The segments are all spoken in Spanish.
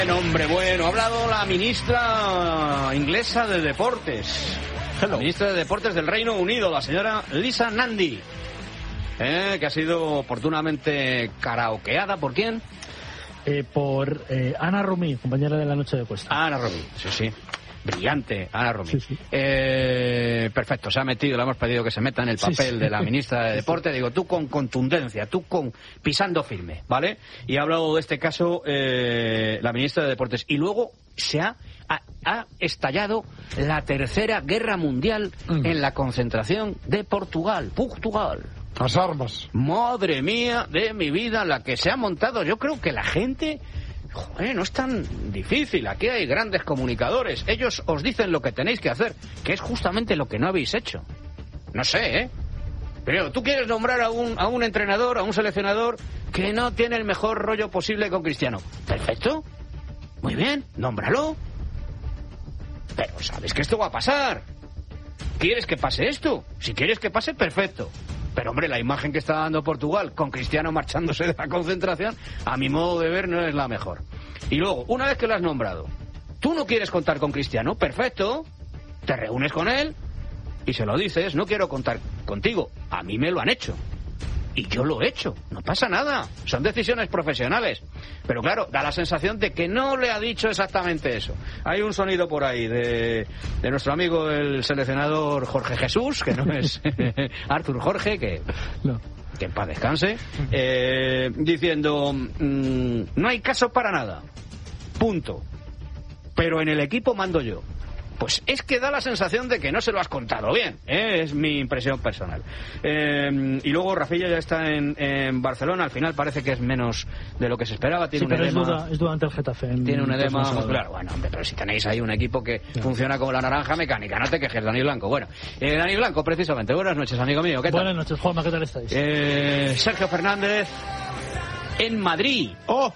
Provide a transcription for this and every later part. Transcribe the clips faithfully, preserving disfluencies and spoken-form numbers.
Hombre, bueno, ha hablado la ministra inglesa de Deportes. Hello. La ministra de Deportes del Reino Unido, la señora Lisa Nandy, eh, que ha sido oportunamente karaokeada. ¿Por quién? Eh, por eh, Ana Romí, compañera de La Noche de Cuesta. Ana Romí, sí, sí. Brillante, Ana Romí. Sí, sí. Eh, perfecto, se ha metido, le hemos pedido que se meta en el papel sí, sí. de la ministra de Deporte. Digo, tú con contundencia, tú con pisando firme, ¿vale? Y ha hablado de este caso eh, la ministra de Deportes. Y luego se ha, ha, ha estallado la tercera guerra mundial mm. en la concentración de Portugal. Portugal. Las armas. Madre mía de mi vida, la que se ha montado. Yo creo que la gente... Joder, no es tan difícil. Aquí hay grandes comunicadores. Ellos os dicen lo que tenéis que hacer, que es justamente lo que no habéis hecho. No sé, ¿eh? Pero tú quieres nombrar a un, a un entrenador, a un seleccionador que no tiene el mejor rollo posible con Cristiano. Perfecto. Muy bien, nómbralo. Pero sabes que esto va a pasar. ¿Quieres que pase esto? Si quieres que pase, perfecto. Pero, hombre, la imagen que está dando Portugal con Cristiano marchándose de la concentración, a mi modo de ver, no es la mejor. Y luego, una vez que lo has nombrado, tú no quieres contar con Cristiano, perfecto, te reúnes con él y se lo dices, no quiero contar contigo. A mí me lo han hecho. Y yo lo he hecho, no pasa nada, son decisiones profesionales. Pero claro, da la sensación de que no le ha dicho exactamente eso. Hay un sonido por ahí de, de nuestro amigo el seleccionador Jorge Jesús, que no es Artur Jorge, que, no. que en paz descanse, eh, diciendo, mmm, no hay caso para nada, punto. Pero en el equipo mando yo. Pues es que da la sensación de que no se lo has contado bien, ¿eh? Es mi impresión personal. Eh, y luego Rafilla ya está en, en Barcelona, al final parece que es menos de lo que se esperaba. Tiene sí, un pero edema, es duda, es duda ante el Getafe. Tiene un edema, pues claro, bueno, hombre, pero si tenéis ahí un equipo que yeah. funciona como la naranja mecánica, no te quejes, Dani Blanco. Bueno, eh, Dani Blanco, precisamente, buenas noches, amigo mío, ¿qué tal? Buenas noches, Juanma, ¿qué tal estáis? Eh, Sergio Fernández, en Madrid. ¡Oh!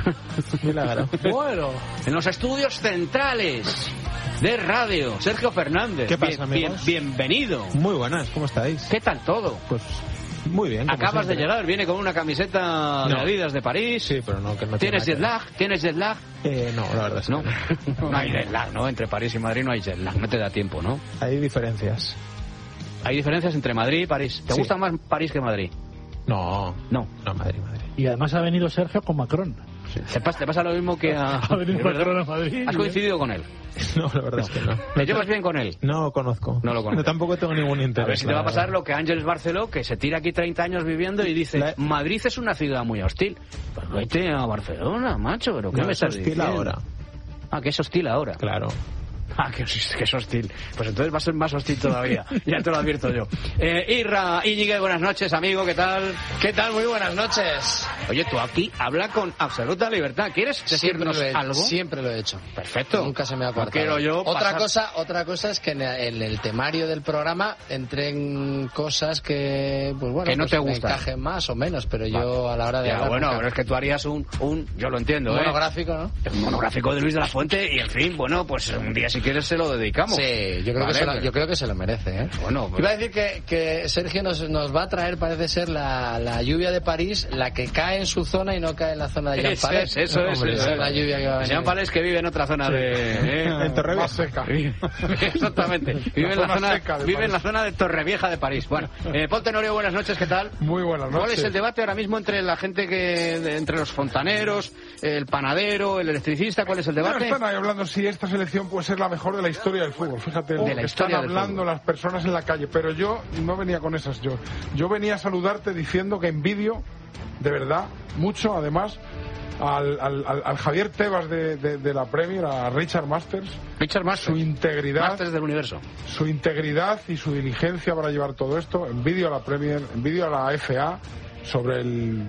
Milagro. Bueno. En los estudios centrales de radio, Sergio Fernández. ¿Qué pasa, bien, amigos? Bien, bienvenido. Muy buenas, ¿cómo estáis? ¿Qué tal todo? Pues muy bien. Acabas siempre. de llegar, viene con una camiseta no. de Adidas de París. Sí, pero no, que no ¿Tienes jet tiene lag? ¿Tienes jet lag? Eh, no, la verdad es que no. No, no hay jet lag, ¿no? Entre París y Madrid no hay jet lag, no te da tiempo, ¿no? Hay diferencias. Hay diferencias entre Madrid y París. ¿Te sí. gusta más París que Madrid? No. No. No, Madrid, Madrid. Y además ha venido Sergio con Macron. Sí. ¿Te, pasa, ¿Te pasa lo mismo que a... ha venido Macron a Madrid? ¿Has coincidido con él? No, la verdad no. es que no. ¿Te llevas bien con él? No lo conozco. No lo conozco. No, tampoco tengo ningún interés. A ver si te va a pasar lo que Ángeles Barceló, que se tira aquí treinta años viviendo y dice, la... Madrid es una ciudad muy hostil. Pues vete a Barcelona, macho, pero ¿qué no, me estás hostil diciendo? ahora. Ah, que es hostil ahora. Claro. Ah, que, que es hostil. Pues entonces va a ser más hostil todavía. Ya te lo advierto yo. Eh, Irra, Íñigue, buenas noches, amigo. ¿Qué tal? ¿Qué tal? Muy buenas noches. Oye, tú aquí habla con absoluta libertad. ¿Quieres decirnos siempre algo? Siempre lo he hecho. Perfecto. Nunca se me ha cortado. Quiero yo otra pasar... cosa, otra cosa es que en el, el temario del programa entren cosas que, pues bueno, que no pues te gustan. encajen más o menos, pero vale. yo a la hora de ya, hablar... bueno, nunca... pero es que tú harías un, un yo lo entiendo, un ¿eh? monográfico, ¿no? Un monográfico de Luis de la Fuente y, en fin, bueno, pues un día si quieres se lo dedicamos. Sí, yo creo, vale, que, se lo, pero... yo creo que se lo merece, ¿eh? Bueno, pues... Iba a decir que, que Sergio nos, nos va a traer, parece ser, la, la lluvia de París, la que cae en su zona y no cae en la zona de Jean Palés. Eso es, eso es. Es la lluvia que va a venir. Jean Palés que vive en otra zona sí. de... ¿eh? En Torrevieja. seca. Exactamente. Vive, la en, la zona, seca de vive en la zona de Torrevieja de París. Bueno, eh, Paul Tenorio, buenas noches, ¿qué tal? Muy buenas noches. ¿Cuál es el debate ahora mismo entre la gente que... De, entre los fontaneros, el panadero, el electricista? ¿Cuál es el debate? Bueno, están ahí hablando si esta selección puede ser la mejor de la historia del fútbol. Fíjate, de la historia están hablando las personas en la calle, pero yo no venía con esas. Yo, yo venía a saludarte diciendo que envidio, de verdad, mucho, además, al, al, al Javier Tebas de, de, de la Premier, a Richard Masters. Richard Masters. Su integridad. Masters del universo. Su integridad y su diligencia para llevar todo esto. Envidio a la Premier, envidio a la F A sobre el,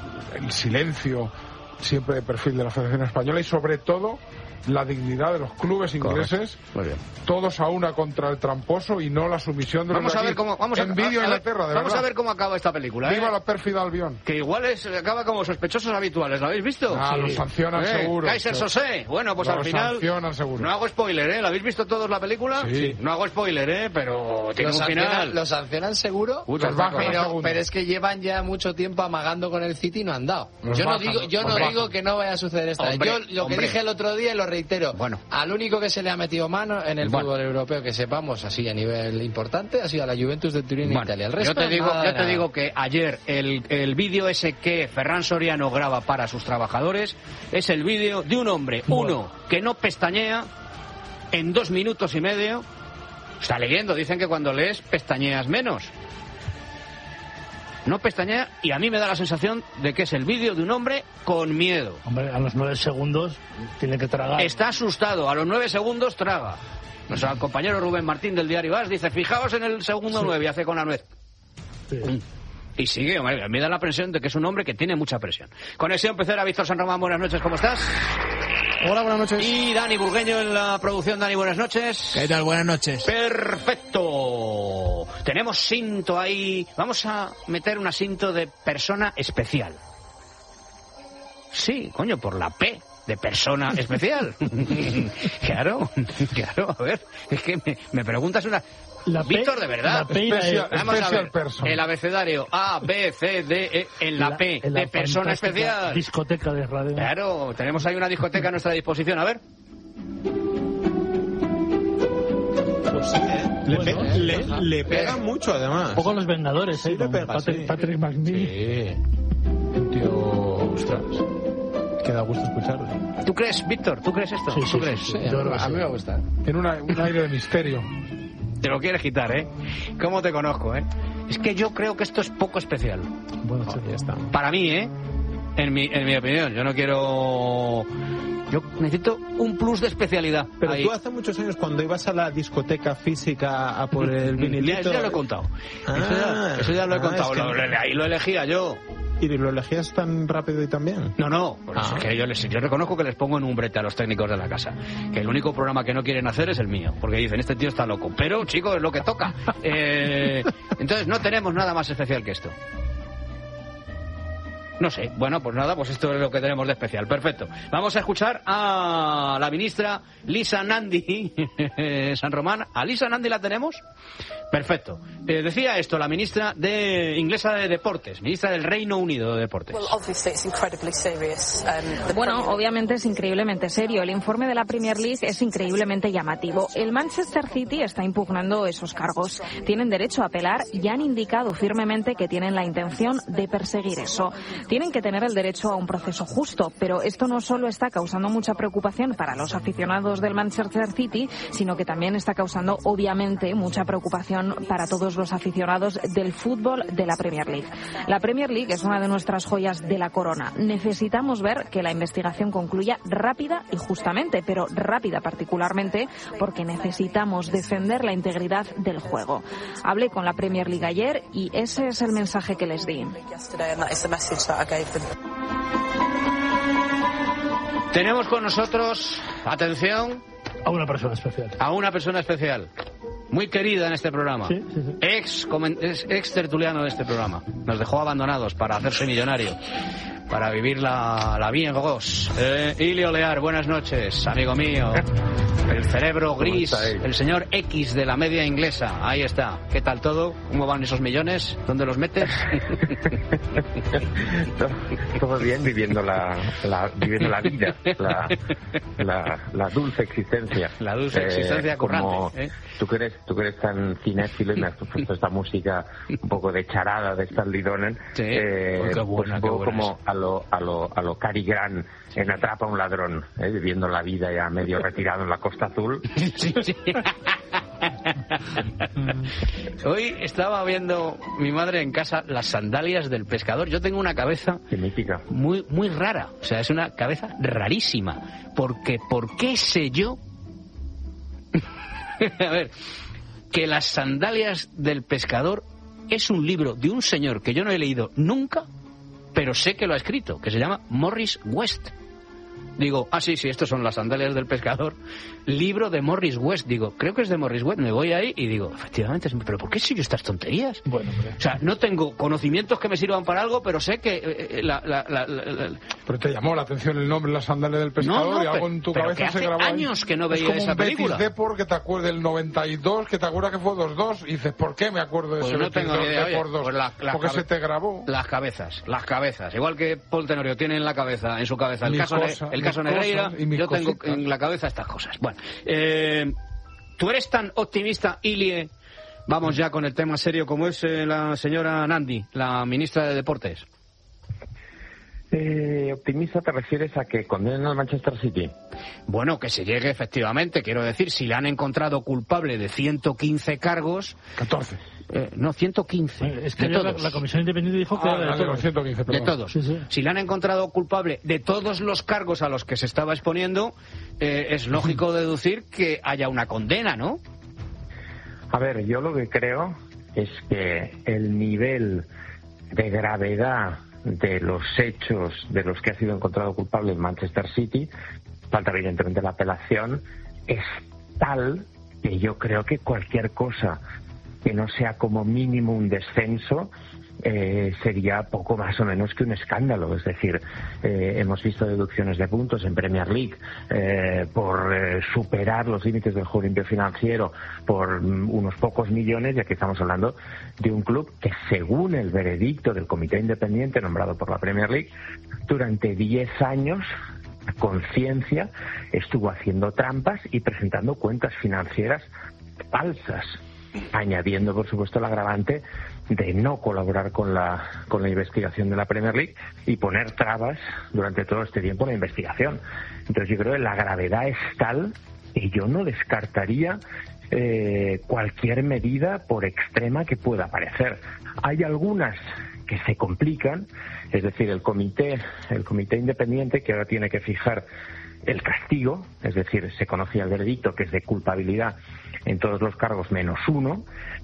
el silencio siempre de perfil de la Federación Española y sobre todo la dignidad de los clubes ingleses, todos a una contra el tramposo y no la sumisión de los vamos a ver cómo vamos a, envidio a, a Inglaterra, de vamos verdad. a ver cómo acaba esta película. Viva ¿eh? la pérfida Albión. Que igual es acaba como sospechosos habituales, ¿lo habéis visto? Ah, sí. Los sancionan eh, seguro. Kaiser Sosé. Bueno, pues los al final sancionan seguro. No hago spoiler, ¿eh? ¿La habéis visto todos la película? Sí. No hago spoiler, ¿eh? Pero tiene un final. ¿Los sancionan seguro? Los bajan pero, pero es que llevan ya mucho tiempo amagando con el City y no han dado. Los yo bajan, no digo, yo no hombre, digo que no vaya a suceder esta vez. Hombre, Yo lo hombre. que dije el otro día y lo reitero. Bueno. Al único que se le ha metido mano en el Bueno. fútbol europeo, que sepamos así a nivel importante, ha sido a la Juventus de Turín en Bueno, Italia. El yo resto, te digo, nada de yo te nada. digo que ayer el, el vídeo ese que Ferran Soriano graba para sus trabajadores es el vídeo de un hombre, uno, que no pestañea en dos minutos y medio. Está leyendo, dicen que cuando lees pestañeas menos. No pestañea y a mí me da la sensación de que es el vídeo de un hombre con miedo. Hombre, a los nueve segundos tiene que tragar. Está asustado, a los nueve segundos traga. Nuestro compañero Rubén Martín del diario As dice, fijaos en el segundo Sí. nueve, y hace con la nuez. Sí. Y sigue, hombre, me da la impresión de que es un hombre que tiene mucha presión. Conexión Pecera, Víctor San Román, buenas noches, ¿cómo estás? Hola, buenas noches. Y Dani Burgueño en la producción. Dani, buenas noches. ¿Qué tal? Buenas noches. Perfecto. Tenemos cinto ahí. Vamos a meter un asinto de persona especial. Sí, coño, por la P de persona especial. Claro, claro, a ver, es que me, me preguntas una... La P- Víctor, de verdad. la P y la E. Especial- Vamos a Special ver, person. el abecedario A, B, C, D, E, en la, P en la de persona fantástica especial. Discoteca de radio. Claro, tenemos ahí una discoteca a nuestra disposición, a ver. Pues sí, ¿eh? Le, Bueno, pe- eh, le, ajá. le pega mucho, además. Un poco los Vengadores, Sí, ¿eh? le Con pega, Patrick, sí. Patrick McNeil. Sí. Un tío... Ostras. Que da gusto escucharle. ¿Tú crees, Víctor? ¿Tú crees esto? Sí, ¿Tú sí, crees? sí, Sí, Yo creo que a sí. mí me gusta. Tiene una- un aire de misterio. Te lo quieres quitar, ¿eh? ¿Cómo te conozco, eh? Es que yo creo que esto es poco especial. Bueno, Oh, sí. ya está. Para mí, ¿eh? En mi, en mi opinión. Yo no quiero... Yo necesito un plus de especialidad. Pero ahí. tú hace muchos años, cuando ibas a la discoteca física a por el Ya, vinilito... eso ya lo he contado. Ah, eso, ya, eso ya lo he ah, contado. es que- Lo- lo- ahí lo elegía yo. ¿Y lo elegías tan rápido y tan bien? No, no, pues Ah. es que yo, les, yo reconozco que les pongo en un brete a los técnicos de la casa. Que el único programa que no quieren hacer es el mío. Porque dicen, este tío está loco. Pero, chicos, es lo que toca. Eh, entonces, no tenemos nada más especial que esto. No sé. Bueno, pues nada, pues esto es lo que tenemos de especial. Perfecto. Vamos a escuchar a la ministra Lisa Nandy San Román. ¿A Lisa Nandy la tenemos? Perfecto. Eh, decía esto la ministra de inglesa de Deportes, ministra del Reino Unido de Deportes. Bueno, obviamente es increíblemente serio. El informe de la Premier League es increíblemente llamativo. El Manchester City está impugnando esos cargos. Tienen derecho a apelar y han indicado firmemente que tienen la intención de perseguir eso. Tienen que tener el derecho a un proceso justo, pero esto no solo está causando mucha preocupación para los aficionados del Manchester City, sino que también está causando, obviamente, mucha preocupación para todos los aficionados del fútbol de la Premier League. La Premier League es una de nuestras joyas de la corona. Necesitamos ver que la investigación concluya rápida y justamente, pero rápida particularmente, porque necesitamos defender la integridad del juego. Hablé con la Premier League ayer y ese es el mensaje que les di. Tenemos con nosotros, atención, A una persona especial. a una persona especial, muy querida en este programa, Sí, sí, sí. ex, comen- ex, ex tertuliano de este programa. Nos dejó abandonados para hacerse millonario, para vivir la, la vida en Gogos. Eh, Ilio Lear, buenas noches, amigo mío. El cerebro gris, estáis? el señor X de la media inglesa. Ahí está. ¿Qué tal todo? ¿Cómo van esos millones? ¿Dónde los metes? Todo bien, viviendo la, la viviendo la vida, la, la, la dulce existencia. La dulce existencia como currante, ¿eh? tú que eres tú que eres tan cinéfilo y me has puesto esta música un poco de charada de Stanley Donen, Sí. eh, Uy, qué pues buena, un qué poco buena como a lo a lo a lo Cary Grant en Atrapa a un ladrón, ¿eh? Viviendo la vida ya medio retirado en la Costa Azul. Sí, sí. Hoy estaba viendo mi madre en casa las sandalias del pescador. Yo tengo una cabeza Qué mítica. muy muy rara, o sea, es una cabeza rarísima, porque ¿por qué sé yo? A ver, que las sandalias del pescador es un libro de un señor que yo no he leído nunca, pero sé que lo ha escrito, que se llama Morris West. Digo, ah, sí, sí, estos son las sandalias del pescador. Libro de Morris West. Digo, creo que es de Morris West. Me voy ahí y digo, efectivamente, pero ¿por qué sigo estas tonterías? Bueno, hombre. O sea, no tengo conocimientos que me sirvan para algo, pero sé que eh, la, la, la, la, la... Pero te llamó la atención el nombre, las sandalias del pescador, no, no, y algo en tu pero cabeza que hace se grabó ahí. años que no veía es como esa un película. Betis Depor que te acuerdas del noventa y dos, que te acuerdas que fue dos dos, y dices, ¿por qué me acuerdo de Pues ese no Betis tengo ni idea. Depor Oye, dos? pues la, la Porque cabe... se te grabó. Las cabezas, las cabezas. Igual que Paul Tenorio tiene en la cabeza, en su cabeza, el Mis caso, cosas, ne... el caso mis Negreira, cosas y mis yo tengo cositas. en la cabeza estas cosas. Bueno, eh, ¿tú eres tan optimista, Ilie? Vamos ya con el tema serio como es eh, la señora Nandi, la ministra de Deportes. Eh, ¿Optimista te refieres a que condenen al Manchester City? Bueno, que se llegue efectivamente, quiero decir, si le han encontrado culpable de ciento quince cargos... catorce. Eh, no, ciento quince. Bueno, es que de la, todos. la Comisión Independiente dijo que Ah, era de vale, todos. ciento quince, De perdón. todos. Sí, sí. Si le han encontrado culpable de todos los cargos a los que se estaba exponiendo, eh, es lógico deducir que haya una condena, ¿no? A ver, yo lo que creo es que el nivel de gravedad de los hechos de los que ha sido encontrado culpable el Manchester City, falta evidentemente la apelación, es tal que yo creo que cualquier cosa que no sea como mínimo un descenso eh, sería poco más o menos que un escándalo. Es decir, eh, hemos visto deducciones de puntos en Premier League eh, por eh, superar los límites del juego limpio financiero por mm, unos pocos millones, y aquí estamos hablando de un club que, según el veredicto del comité independiente nombrado por la Premier League, durante diez años a conciencia estuvo haciendo trampas y presentando cuentas financieras falsas, añadiendo por supuesto el agravante de no colaborar con la con la investigación de la Premier League y poner trabas durante todo este tiempo en la investigación. Entonces yo creo que la gravedad es tal que yo no descartaría eh, cualquier medida, por extrema que pueda parecer. Hay algunas que se complican, es decir, el comité el comité independiente, que ahora tiene que fijar el castigo, es decir, se conocía el veredicto, que es de culpabilidad en todos los cargos menos uno,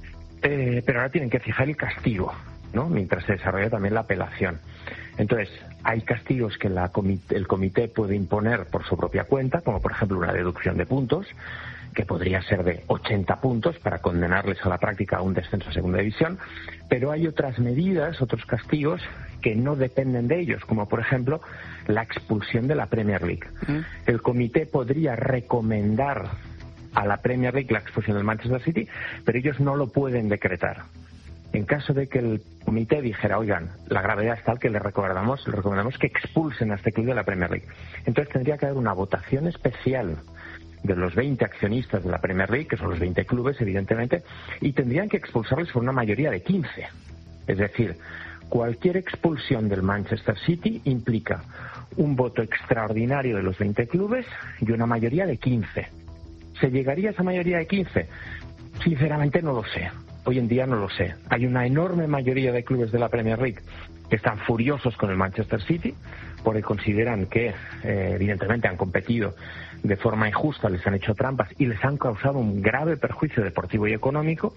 eh, pero ahora tienen que fijar el castigo, ¿no?, mientras se desarrolla también la apelación. Entonces, hay castigos que la comité, el comité puede imponer por su propia cuenta, como por ejemplo una deducción de puntos, que podría ser de ochenta puntos para condenarles a la práctica a un descenso a segunda división, pero hay otras medidas, otros castigos que no dependen de ellos, como por ejemplo la expulsión de la Premier League. ¿Mm? El comité podría recomendar a la Premier League la expulsión del Manchester City, pero ellos no lo pueden decretar. En caso de que el comité dijera, oigan, la gravedad es tal que le recomendamos, le recomendamos que expulsen a este club de la Premier League, entonces tendría que haber una votación especial de los veinte accionistas de la Premier League, que son los veinte clubes, evidentemente, y tendrían que expulsarles por una mayoría de quince. Es decir, cualquier expulsión del Manchester City implica un voto extraordinario de los veinte clubes y una mayoría de quince. ¿Se llegaría a esa mayoría de quince? Sinceramente no lo sé. Hoy en día no lo sé. Hay una enorme mayoría de clubes de la Premier League que están furiosos con el Manchester City porque consideran que, eh, evidentemente, han competido de forma injusta, les han hecho trampas y les han causado un grave perjuicio deportivo y económico,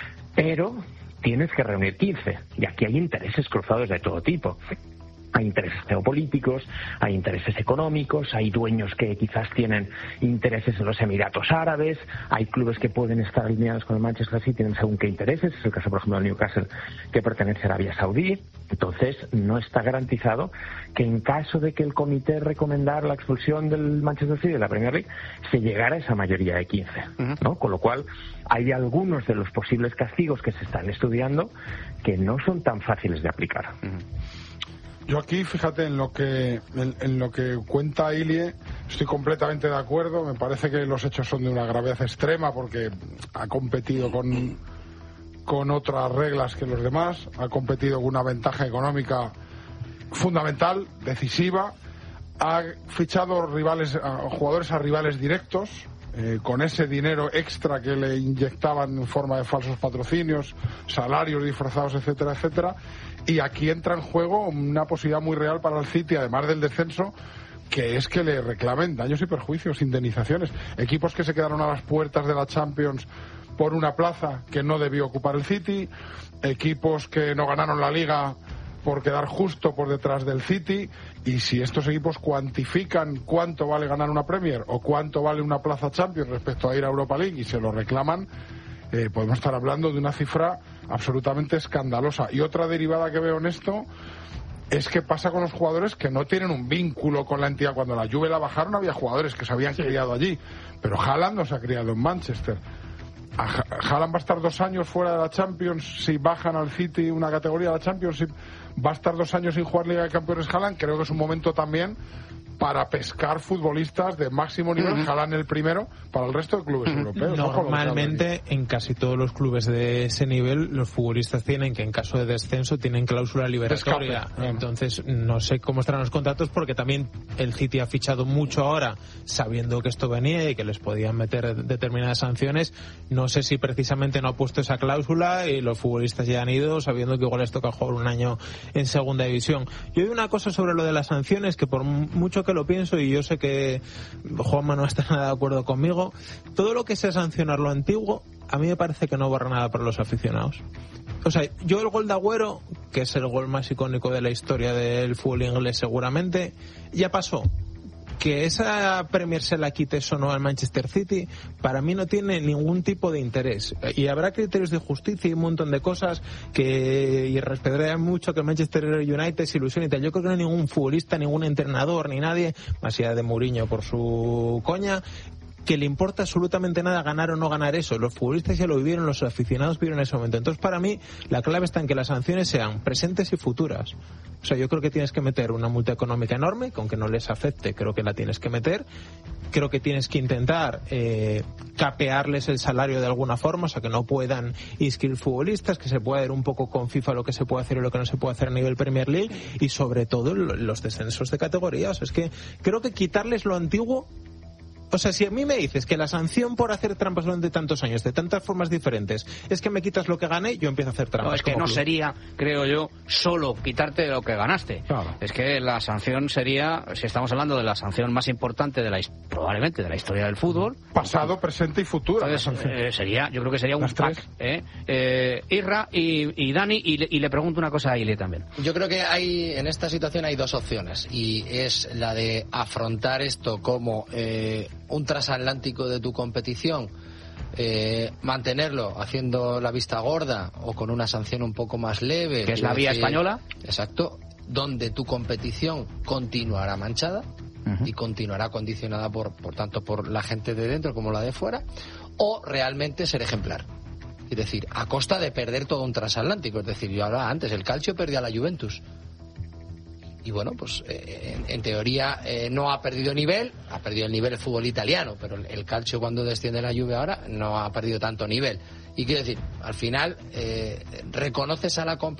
pero tienes que reunir quince. Y aquí hay intereses cruzados de todo tipo. Hay intereses geopolíticos, hay intereses económicos, hay dueños que quizás tienen intereses en los Emiratos Árabes, hay clubes que pueden estar alineados con el Manchester City, tienen según qué intereses, es el caso por ejemplo del Newcastle, que pertenece a Arabia Saudí. Entonces no está garantizado que en caso de que el comité recomendara la expulsión del Manchester City de la Premier League se llegara a esa mayoría de quince, ¿no? Con lo cual hay algunos de los posibles castigos que se están estudiando que no son tan fáciles de aplicar. Yo aquí, fíjate, en lo que en, en lo que cuenta Ilie, estoy completamente de acuerdo. Me parece que los hechos son de una gravedad extrema porque ha competido con, con otras reglas que los demás, ha competido con una ventaja económica fundamental, decisiva, ha fichado rivales, a, jugadores a rivales directos, eh, con ese dinero extra que le inyectaban en forma de falsos patrocinios, salarios disfrazados, etcétera, etcétera. Y aquí entra en juego una posibilidad muy real para el City, además del descenso, que es que le reclamen daños y perjuicios, indemnizaciones. Equipos que se quedaron a las puertas de la Champions por una plaza que no debió ocupar el City, equipos que no ganaron la Liga por quedar justo por detrás del City, y si estos equipos cuantifican cuánto vale ganar una Premier o cuánto vale una plaza Champions respecto a ir a Europa League y se lo reclaman, eh, podemos estar hablando de una cifra absolutamente escandalosa. Y otra derivada que veo en esto es que pasa con los jugadores que no tienen un vínculo con la entidad. Cuando la Juve la bajaron había jugadores que se habían sí. criado allí, pero Haaland no se ha criado en Manchester. Haaland va a estar dos años fuera de la Champions. Si bajan al City una categoría de la Championship, va a estar dos años sin jugar Liga de Campeones Haaland. Creo que es un momento también para pescar futbolistas de máximo nivel, uh-huh. Haaland el primero, para el resto de clubes uh-huh. europeos. Normalmente, en casi todos los clubes de ese nivel, los futbolistas tienen que, en caso de descenso, tienen cláusula liberatoria. Escape. Entonces, no sé cómo estarán los contratos, porque también el City ha fichado mucho ahora, sabiendo que esto venía y que les podían meter determinadas sanciones. No sé si precisamente no ha puesto esa cláusula y los futbolistas ya han ido, sabiendo que igual les toca jugar un año en segunda división. Yo digo una cosa sobre lo de las sanciones, que por mucho que lo pienso, y yo sé que Juanma no está nada de acuerdo conmigo, todo lo que sea sancionar lo antiguo, a mí me parece que no borra nada para los aficionados. O sea, yo el gol de Agüero, que es el gol más icónico de la historia del fútbol inglés seguramente, ya pasó. Que esa Premier se la quites o no al Manchester City, para mí no tiene ningún tipo de interés. Y habrá criterios de justicia y un montón de cosas que y respetarán mucho que el Manchester United se ilusione y tal. Yo creo que no hay ningún futbolista, ningún entrenador, ni nadie, más allá de Mourinho por su coña, que le importa absolutamente nada ganar o no ganar eso. Los futbolistas ya lo vivieron, los aficionados vivieron ese momento. Entonces, para mí, la clave está en que las sanciones sean presentes y futuras. O sea, yo creo que tienes que meter una multa económica enorme, que aunque no les afecte, creo que la tienes que meter. Creo que tienes que intentar eh, capearles el salario de alguna forma, o sea, que no puedan inscribir futbolistas, que se pueda ver un poco con FIFA lo que se puede hacer y lo que no se puede hacer a nivel Premier League, y sobre todo los descensos de categoría. O sea, es que creo que quitarles lo antiguo. O sea, si a mí me dices que la sanción por hacer trampas durante tantos años, de tantas formas diferentes, es que me quitas lo que gané, yo empiezo a hacer trampas. No, es que no club. Sería, creo yo, solo quitarte lo que ganaste. Claro. Es que la sanción sería, si estamos hablando de la sanción más importante de la probablemente de la historia del fútbol. Pasado, presente y futuro. Entonces, eh, sería, yo creo que sería un pack. ¿eh? Eh, Irra y, y Dani, y le, y le pregunto una cosa a Ile también. Yo creo que hay, en esta situación hay dos opciones, y es la de afrontar esto como eh, un transatlántico de tu competición, eh, mantenerlo haciendo la vista gorda o con una sanción un poco más leve, que es la vía española. Exacto, donde tu competición continuará manchada uh-huh. y continuará condicionada por, por tanto por la gente de dentro como la de fuera, o realmente ser ejemplar. Es decir, a costa de perder todo un transatlántico. Es decir, yo hablaba antes, el Calcio perdió a la Juventus. Y bueno, pues eh, en, en teoría eh, no ha perdido nivel, ha perdido el nivel del fútbol italiano, pero el, el Calcio, cuando desciende la Juve ahora, no ha perdido tanto nivel. Y quiero decir, al final eh, reconoces a la competencia